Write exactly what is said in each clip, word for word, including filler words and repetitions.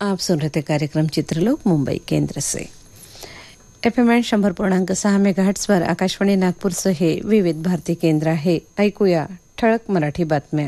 आप सुन रहे थे कार्यक्रम चित्रलोक मुंबई केंद्र से। एफएम एम शंभर पूर्णांक सहा मेगाहर्ट्झवर आकाशवाणी नागपूरचं हे विविध भारती केंद्र आहे। ऐकूया ठळक मराठी बातम्या।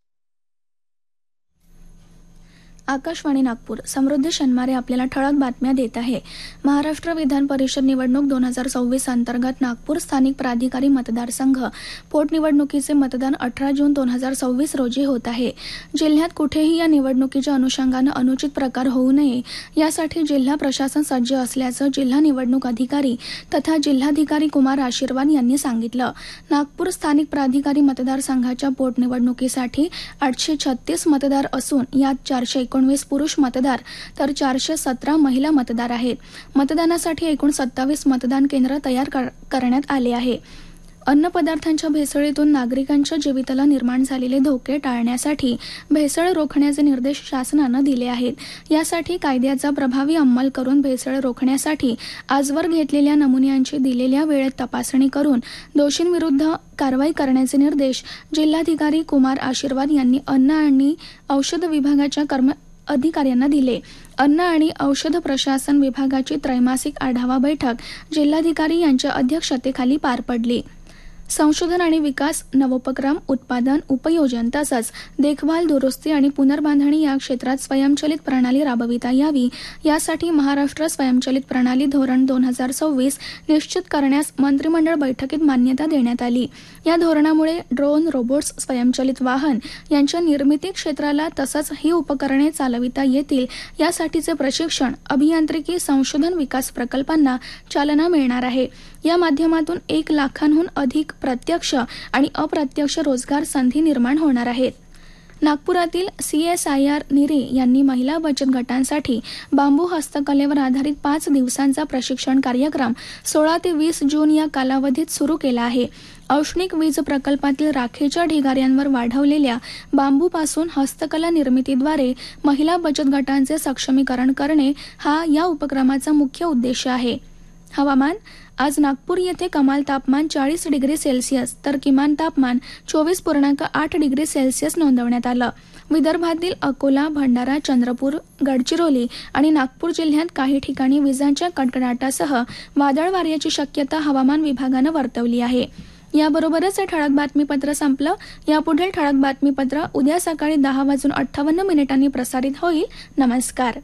आकाशवाणी नागपूर समृद्धी शनमारे आपल्याला ठळक बातम्या देत आहे। महाराष्ट्र विधान परिषद निवडणूक दोन हजार सव्वीस अंतर्गत नागपूर स्थानिक प्राधिकारी मतदारसंघ पोटनिवडणुकीचे मतदान अठरा जून दोन हजार सव्वीस रोजी होत आहे। जिल्ह्यात कुठेही या निवडणुकीच्या अनुषंगानं अनुचित प्रकार होऊ नये यासाठी जिल्हा प्रशासन सज्ज असल्याचं जिल्हा निवडणूक अधिकारी तथा जिल्हाधिकारी कुमार आशीर्वाद यांनी सांगितलं। नागपूर स्थानिक प्राधिकारी मतदारसंघाच्या पोटनिवडणुकीसाठी आठशे छत्तीस मतदार असून यात चारशे एकोणवीस पुरुष मतदार तर चारशे सतरा महिला मतदार आहेत। मतदानासाठी एकूण सत्तावीस मतदान केंद्र तयार करण्यात आले आहे। अन्न पदार्थांच्या भेसळीतून नागरिकांच्या जीविताला निर्माण झालेले धोके टाळण्यासाठी भेसळ रोखण्याचे निर्देश शासनानं दिले आहेत। यासाठी कायद्याचा प्रभावी अंमल करून भेसळ रोखण्यासाठी आजवर घेतलेल्या नमुन्यांची दिलेल्या वेळेत तपासणी करून दोषींविरुद्ध कारवाई करण्याचे निर्देश जिल्हाधिकारी कुमार आशीर्वाद यांनी अन्न आणि औषध विभागाच्या कर्म अधिकाऱ्यांना दिले। अन्न आणि औषध प्रशासन विभागाची त्रैमासिक आढावा बैठक जिल्हाधिकारी यांच्या अध्यक्षतेखाली पार पडली। संशोधन आणि विकास, नवोपक्रम, उत्पादन, उपयोजन तसंच देखभाल, दुरुस्ती आणि पुनर्बांधणी या क्षेत्रात स्वयंचलित प्रणाली राबविता यावी यासाठी महाराष्ट्र स्वयंचलित प्रणाली धोरण दोन हजार सव्वीस निश्चित करण्यास मंत्रिमंडळ बैठकीत मान्यता देण्यात आली। या धोरणामुळे ड्रोन, रोबोट्स, स्वयंचलित वाहन यांच्या निर्मिती क्षेत्राला तसंच ही उपकरणे चालविता येतील यासाठीचे प्रशिक्षण, अभियांत्रिकी, संशोधन विकास प्रकल्पांना चालना मिळणार आहे। या माध्यमातून एक लाखांहून अधिक प्रत्यक्ष आणि अप्रत्यक्ष रोजगार संधी निर्माण होणार आहेत। नागपुरातील सीएसआयआर निरी यांनी महिला बचत गटांसाठी बांबू हस्तकलेवर आधारित पाच दिवसांचा प्रशिक्षण कार्यक्रम सोळा ते वीस जून या कालावधीत सुरू केला आहे। औष्णिक वीज प्रकल्पातील राखेच्या ढिगाऱ्यांवर वाढवलेल्या बांबूपासून हस्तकला निर्मितीद्वारे महिला बचत गटांचे सक्षमीकरण करणे हा या उपक्रमाचा मुख्य उद्देश आहे। हवामान। आज नागपूर येथे कमाल तापमान चाळीस डिग्री सेल्सिअस तर किमान तापमान चोवीस पूर्णांक आठ डिग्री सेल्सिअस नोंदवण्यात आलं। विदर्भातील अकोला, भंडारा, चंद्रपूर, गडचिरोली आणि नागपूर जिल्ह्यात काही ठिकाणी विजांच्या कडकडाटासह वादळ वाऱ्याची शक्यता हवामान विभागानं वर्तवली आहे। याबरोबरच हे ठळक बातमीपत्र संपलं। यापुढील ठळक बातमीपत्र उद्या सकाळी दहा वाजून अठ्ठावन्न मिनिटांनी प्रसारित होईल। नमस्कार।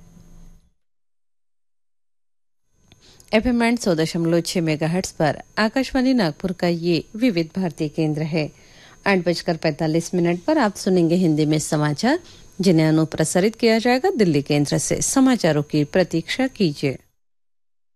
एफएम एम सौ दशमलव छह मेगाहर्ट्ज पर आकाशवाणी नागपुर का ये विविध भारतीय केंद्र है। आठ बजकर पैंतालीस मिनट पर आप सुनेंगे हिंदी में समाचार, जिन्हें अनुप्रसारित किया जाएगा दिल्ली केंद्र से। समाचारों की प्रतीक्षा कीजिए।